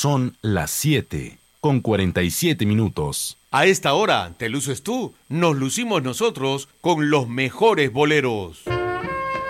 Son las 7:47. A esta hora te luces tú, nos lucimos nosotros con los mejores boleros.